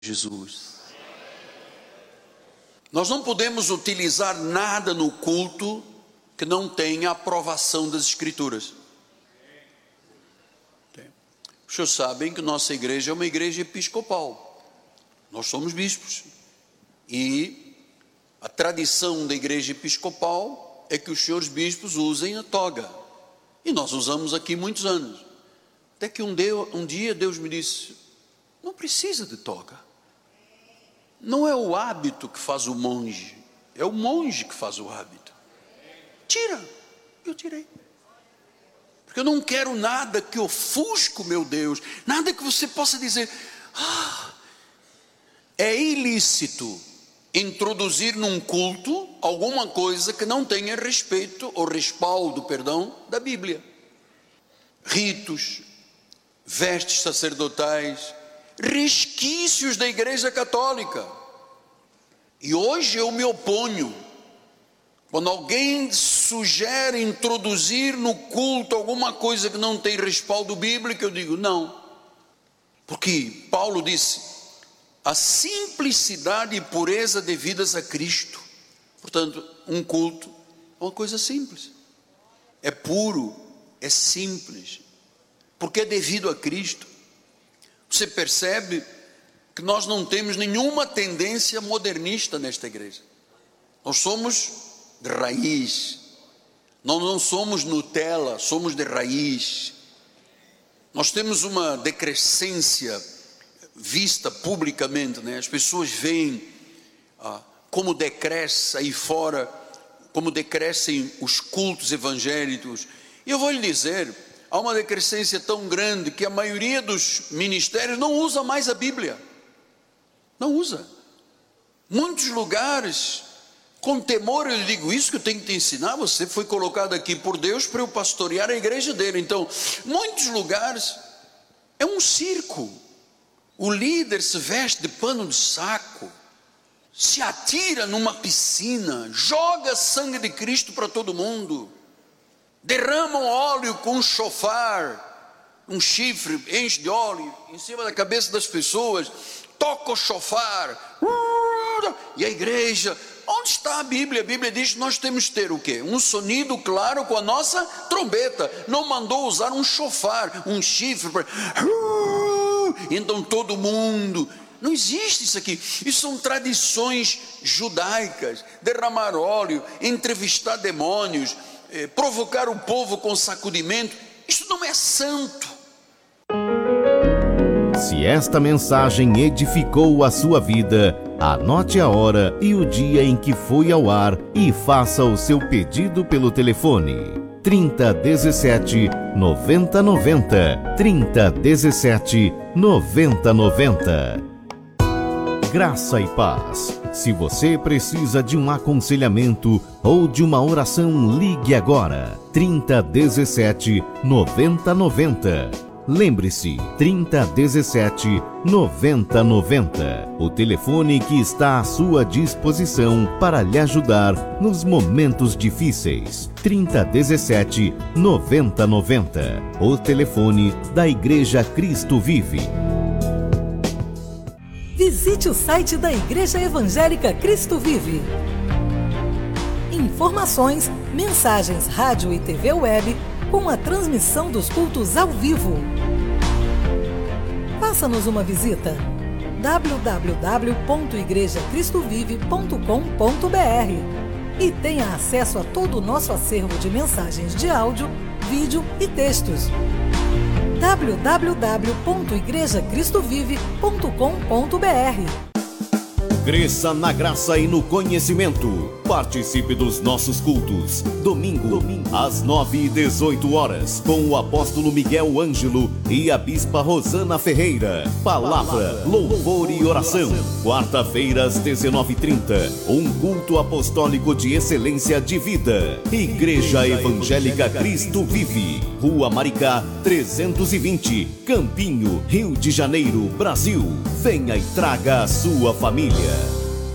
Jesus. Nós não podemos utilizar nada no culto que não tenha a aprovação das Escrituras. Os senhores sabem que nossa igreja é uma igreja episcopal. Nós somos bispos. E a tradição da igreja episcopal é que os senhores bispos usem a toga. E nós usamos aqui muitos anos. Até que um dia Deus me disse: não precisa de toga. Não é o hábito que faz o monge, é o monge que faz o hábito. Tira. Eu tirei. Porque eu não quero nada que ofusque o meu Deus, nada que você possa dizer: é ilícito introduzir num culto alguma coisa que não tenha respeito ou respaldo, da Bíblia. Ritos, vestes sacerdotais, resquícios da Igreja Católica. E hoje eu me oponho. Quando alguém sugere introduzir no culto alguma coisa que não tem respaldo bíblico, eu digo não. Porque Paulo disse: a simplicidade e pureza devidas a Cristo. Portanto, um culto é uma coisa simples. É puro, é simples, porque é devido a Cristo. Você percebe que nós não temos nenhuma tendência modernista nesta igreja. Nós somos de raiz. Nós não somos Nutella, somos de raiz. Nós temos uma decrescência vista publicamente, né? As pessoas veem como decresce aí fora, como decrescem os cultos evangélicos. E eu vou lhe dizer, há uma decrescência tão grande que a maioria dos ministérios não usa mais a Bíblia. Não usa. Muitos lugares, com temor eu lhe digo isso, que eu tenho que te ensinar. Você foi colocado aqui por Deus para eu pastorear a igreja dele. Então, muitos lugares é um circo. O líder se veste de pano de saco, se atira numa piscina, joga sangue de Cristo para todo mundo, derramam óleo com um chofar, um chifre, enche de óleo em cima da cabeça das pessoas, toca o chofar, e a igreja, onde está a Bíblia? A Bíblia diz que nós temos que ter o quê? Um sonido claro com a nossa trombeta. Não mandou usar um chofar, um chifre, então todo mundo. Não existe isso aqui. Isso são tradições judaicas. Derramar óleo, entrevistar demônios, provocar o povo com sacudimento. Isso não é santo. Se esta mensagem edificou a sua vida, anote a hora e o dia em que foi ao ar e faça o seu pedido pelo telefone 3017 9090, 3017 9090. Graça e paz. Se você precisa de um aconselhamento ou de uma oração, ligue agora 3017 9090. Lembre-se, 3017 9090, o telefone que está à sua disposição para lhe ajudar nos momentos difíceis. 3017 9090, o telefone da Igreja Cristo Vive. Visite o site da Igreja Evangélica Cristo Vive. Informações, mensagens, rádio e TV web, com a transmissão dos cultos ao vivo. Faça-nos uma visita: www.igrejacristovive.com.br e tenha acesso a todo o nosso acervo de mensagens de áudio, vídeo e textos. www.igrejacristovive.com.br. Cresça na graça e no conhecimento. Participe dos nossos cultos. Domingo, às 9h18, com o apóstolo Miguel Ângelo e a bispa Rosana Ferreira. Palavra, louvor e oração. Quarta-feira, às 19h30, um culto apostólico de excelência de vida. Igreja Evangélica Cristo Vive. Rua Maricá, 320, Campinho, Rio de Janeiro, Brasil. Venha e traga a sua família.